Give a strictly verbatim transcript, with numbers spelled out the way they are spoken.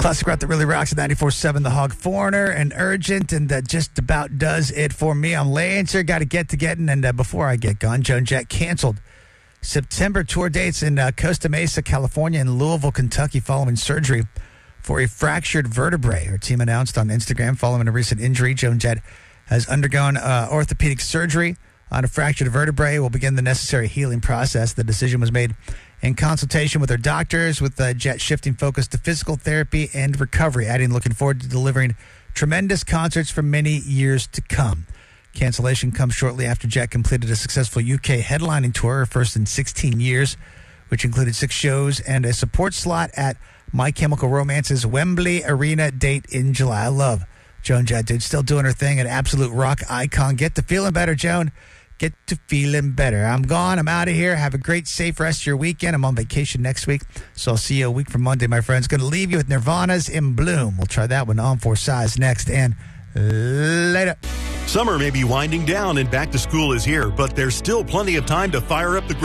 Classic rock that really rocks at ninety-four point seven The Hog, Foreigner and Urgent, and that just about does it for me. I'm Lancer. Got to get to getting, and uh, before I get gone, Joan Jett canceled September tour dates in uh, Costa Mesa, California, and Louisville, Kentucky, following surgery for a fractured vertebrae. Her team announced on Instagram following a recent injury. Joan Jett has undergone uh, orthopedic surgery on a fractured vertebrae. Will begin the necessary healing process. The decision was made in consultation with her doctors, with uh, Jett shifting focus to physical therapy and recovery, adding, looking forward to delivering tremendous concerts for many years to come. Cancellation comes shortly after Jett completed a successful U K headlining tour, her first in sixteen years, which included six shows and a support slot at My Chemical Romance's Wembley Arena date in July. I love Joan Jett, dude. Still doing her thing, an absolute rock icon. Get to feeling better, Joan. Get to feeling better. I'm gone. I'm out of here. Have a great, safe rest of your weekend. I'm on vacation next week, so I'll see you a week from Monday, my friends. Going to leave you with Nirvana's In Bloom. We'll try that one on for size next, and later. Summer may be winding down and back to school is here, but there's still plenty of time to fire up the